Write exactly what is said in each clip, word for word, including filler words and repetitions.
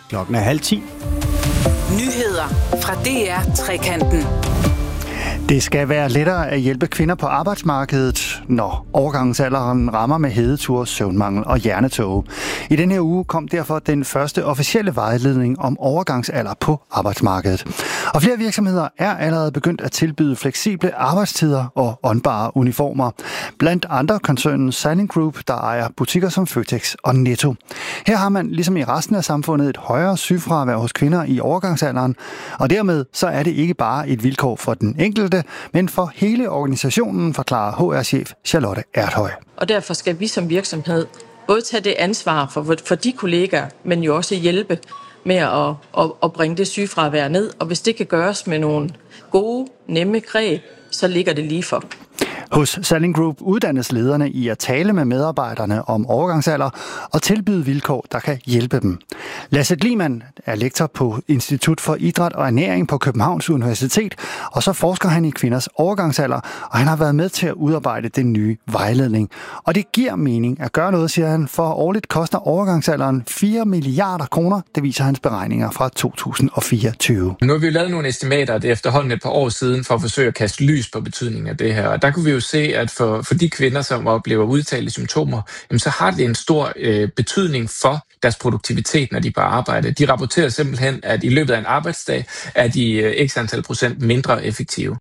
Klokken er halv ti. Nyheder fra D R Trekanten. Det skal være lettere at hjælpe kvinder på arbejdsmarkedet, når overgangsalderen rammer med hedetur, søvnmangel og hjernetåge. I denne her uge kom derfor den første officielle vejledning om overgangsalder på arbejdsmarkedet. Og flere virksomheder er allerede begyndt at tilbyde fleksible arbejdstider og åndbare uniformer. Blandt andre koncernen Salling Group, der ejer butikker som Føtex og Netto. Her har man ligesom i resten af samfundet et højere sygefravær hos kvinder i overgangsalderen, og dermed så er det ikke bare et vilkår for den enkelte, men for hele organisationen, forklarer H R-chef Charlotte Erthøj. Og derfor skal vi som virksomhed både tage det ansvar for, for de kollegaer, men jo også hjælpe med at, at, at bringe det sygefravær ned. Og hvis det kan gøres med nogle gode, nemme greb, så ligger det lige for. Hos Salling Group uddannes lederne i at tale med medarbejderne om overgangsalder og tilbyde vilkår, der kan hjælpe dem. Lasse Gliman er lektor på Institut for Idræt og Ernæring på Københavns Universitet, og så forsker han i kvinders overgangsalder, og han har været med til at udarbejde den nye vejledning. Og det giver mening at gøre noget, siger han, for årligt koster overgangsalderen fire milliarder kroner. Det viser hans beregninger fra to tusind og fireogtyve. Nu har vi jo lavet nogle estimater, det er efterhånden et par år siden, for at forsøge at kaste lys på betydningen af det her. Og der kunne vi jo se, at for, for de kvinder, som oplever udtalte symptomer, jamen, så har det en stor øh, betydning for deres produktivitet, når de er på arbejde. De rapporterer simpelthen, at i løbet af en arbejdsdag er de øh, x antal procent mindre effektive.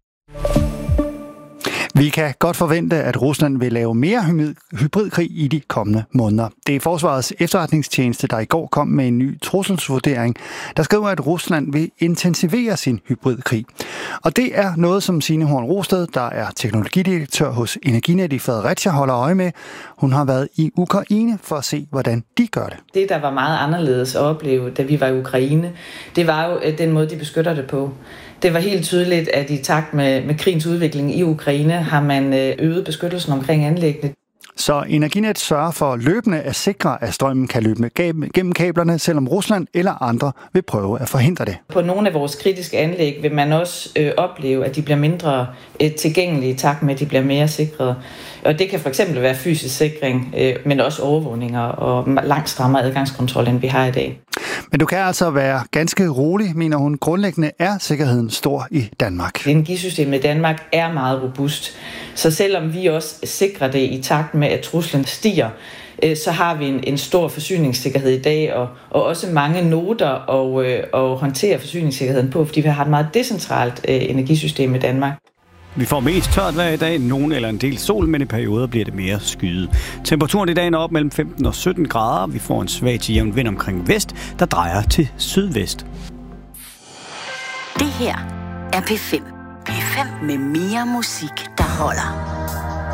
Vi kan godt forvente, at Rusland vil lave mere hybridkrig i de kommende måneder. Det er Forsvarets efterretningstjeneste, der i går kom med en ny trusselsvurdering, der skriver, at Rusland vil intensivere sin hybridkrig. Og det er noget, som Signe Horn Rosted, der er teknologidirektør hos Energinet i Fredericia, holder øje med. Hun har været i Ukraine for at se, hvordan de gør det. Det, der var meget anderledes at opleve, da vi var i Ukraine, det var jo den måde, de beskytter det på. Det var helt tydeligt, at i takt med, med krigens udvikling i Ukraine har man øget beskyttelsen omkring anlæggene. Så Energinet sørger for løbende at sikre, at strømmen kan løbe gennem kablerne, selvom Rusland eller andre vil prøve at forhindre det. På nogle af vores kritiske anlæg vil man også øh, opleve, at de bliver mindre øh, tilgængelige i takt med, at de bliver mere sikrede. Og det kan for eksempel være fysisk sikring, øh, men også overvågninger og langt strammere adgangskontrol, end vi har i dag. Men du kan altså være ganske rolig, mener hun. Grundlæggende er sikkerheden stor i Danmark. Energisystemet i Danmark er meget robust, så selvom vi også sikrer det i takt med, at truslen stiger, så har vi en, en stor forsyningssikkerhed i dag, og, og også mange noter og, og håndtere forsyningssikkerheden på, fordi vi har et meget decentralt øh, energisystem i Danmark. Vi får mest tørt vejr i dag, nogen eller en del sol, men i perioder bliver det mere skyet. Temperaturen i dag er op mellem femten og sytten grader. Vi får en svag til jævn vind omkring vest, der drejer til sydvest. Det her er P fem. P fem med mere musik, der holder.